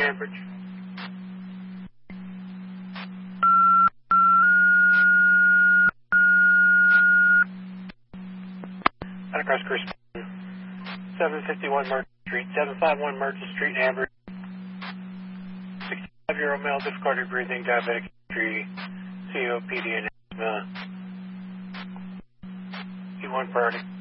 Cambridge. Across Chris, 751 Merchant Street, 751 Merchant Street, Amber. 65-year-old male, difficulty breathing, diabetic history, COPD, and asthma. E1 priority.